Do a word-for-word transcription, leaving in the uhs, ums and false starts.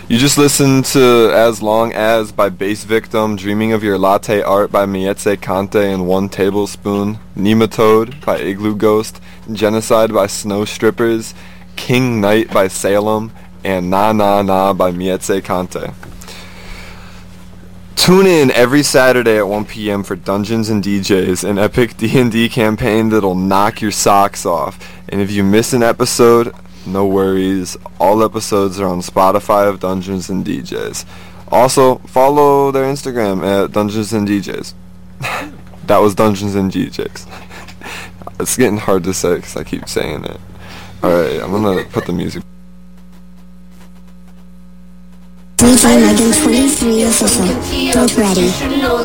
You just listened to As Long As by Bass Victim, Dreaming of Your Latte Art by Mieze Kante and One Tablespoon, Nematode by Igloo Ghost, Genocide by Snow Strippers, King Knight by Salem, and Na Na Na by Mieze Kante. Tune in every Saturday at one p.m. for Dungeons and D Js, an epic D and D campaign that'll knock your socks off. And if you miss an episode, no worries. All episodes are on Spotify of Dungeons and D Js. Also, follow their Instagram at Dungeons and D Js. That was Dungeons and D Js. It's getting hard to say because I keep saying it. Alright, I'm gonna put the music. D J Megan twenty-three official. Get ready.